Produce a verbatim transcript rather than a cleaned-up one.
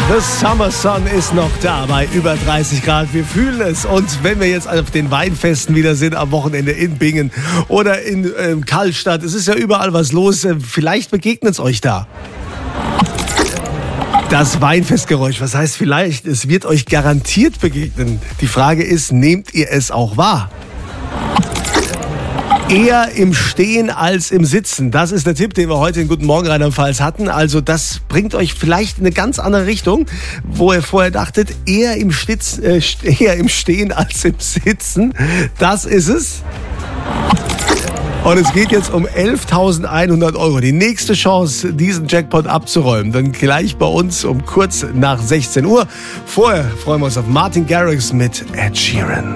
The Summer Sun ist noch da bei über dreißig Grad. Wir fühlen es. Und wenn wir jetzt auf den Weinfesten wieder sind, am Wochenende in Bingen oder in äh, Karlstadt, es ist ja überall was los. Äh, vielleicht begegnet es euch da. Das Weinfestgeräusch, was heißt vielleicht? Es wird euch garantiert begegnen. Die Frage ist, nehmt ihr es auch wahr? Eher im Stehen als im Sitzen. Das ist der Tipp, den wir heute in Guten Morgen Rheinland-Pfalz hatten. Also das bringt euch vielleicht in eine ganz andere Richtung, wo ihr vorher dachtet, eher im, Stitz, äh, eher im Stehen als im Sitzen. Das ist es. Und es geht jetzt um elftausendeinhundert Euro. Die nächste Chance, diesen Jackpot abzuräumen. Dann gleich bei uns um kurz nach sechzehn Uhr. Vorher freuen wir uns auf Martin Garrix mit Ed Sheeran.